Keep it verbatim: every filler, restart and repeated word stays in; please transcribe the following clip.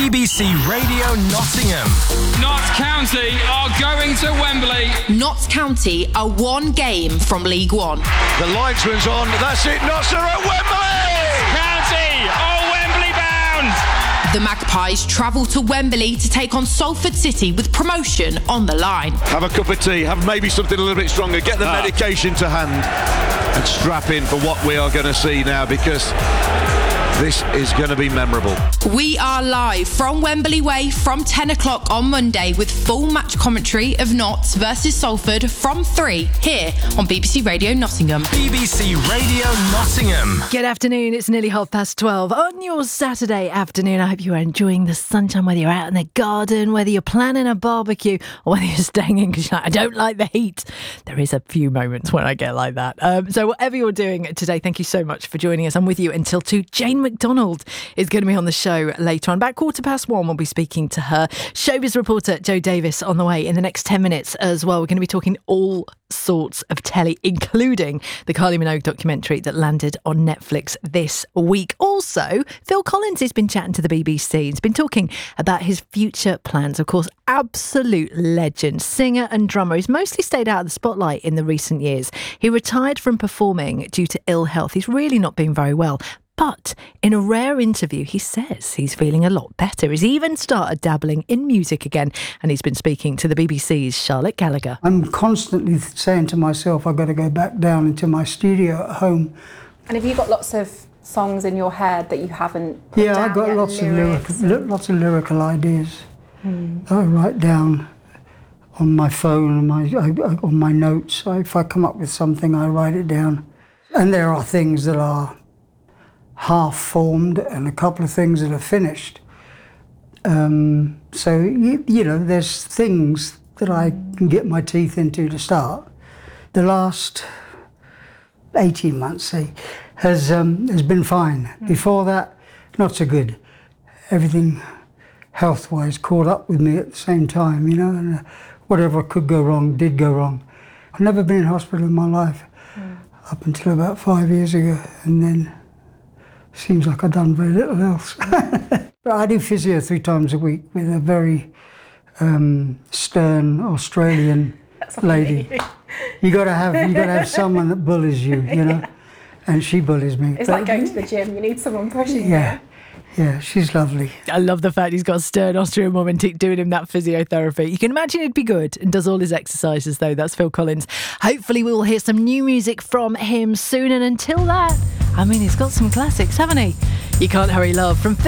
B B C Radio Nottingham. Notts County are going to Wembley. Notts County are one game from League One. The linesman's on. That's it. Notts are at Wembley. County are Wembley bound. The Magpies travel to Wembley to take on Salford City with promotion on the line. Have a cup of tea. Have maybe something a little bit stronger. Get the ah. medication to hand and strap in for what we are going to see now, because this is going to be memorable. We are live from Wembley Way from ten o'clock on Monday with full match commentary of Notts versus Salford from three here on B B C Radio Nottingham. B B C Radio Nottingham. Good afternoon, it's nearly half past twelve on your Saturday afternoon. I hope you are enjoying the sunshine, whether you're out in the garden, whether you're planning a barbecue, or whether you're staying in because you're like, I don't like the heat. There is a few moments when I get like that. Um, so whatever you're doing today, thank you so much for joining us. I'm with you until two. Jane McDonald is going to be on the show later on. About quarter past one, we'll be speaking to her. Showbiz reporter Joe Davis on the way in the next ten minutes as well. We're going to be talking all sorts of telly, including the Kylie Minogue documentary that landed on Netflix this week. Also, Phil Collins has been chatting to the B B C. He's been talking about his future plans. Of course, absolute legend, singer and drummer. He's mostly stayed out of the spotlight in the recent years. He retired from performing due to ill health. He's really not been very well. But in a rare interview, he says he's feeling a lot better. He's even started dabbling in music again, and he's been speaking to the B B C's Charlotte Gallagher. I'm constantly saying to myself, I've got to go back down into my studio at home. And have you got lots of songs in your head that you haven't put Yeah, down I've got yet, lots lyrics? of lyrical, lots of lyrical ideas Hmm. that I write down on my phone, on my, I, on my notes. If I come up with something, I write it down. And there are things that are half formed and a couple of things that are finished. Um, so, you, you know, there's things that I can get my teeth into to start. The last eighteen months, say, has, um, has been fine. Mm. Before that, not so good. Everything health-wise caught up with me at the same time, you know, and uh, whatever could go wrong did go wrong. I've never been in hospital in my life mm. up until about five years ago, and then seems like I've done very little else. But I do physio three times a week with a very um, stern Australian lady. You got to have you got to have someone that bullies you, you know, and she bullies me. It's but, like going to the gym. You need someone pushing yeah. you. Yeah, she's lovely. I love the fact he's got a stern Austrian woman t- doing him that physiotherapy. You can imagine it'd be good, and does all his exercises though. That's Phil Collins. Hopefully we will hear some new music from him soon, and until that, I mean, he's got some classics, haven't he? You Can't Hurry Love from Phil